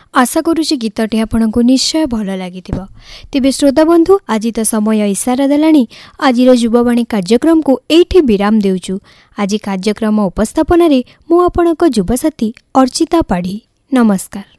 आशा करुछि गीतटी आपनको निश्चय भल लगी तेबे श्रोता बंधु आज तो समय इशारा देलानी आज युववाणी कार्यक्रम को एठी विराम देउचु। आज कार्यक्रम उपस्थापन रे मु आपणक युवसाथी अर्चिता पाढ़ी। नमस्कार।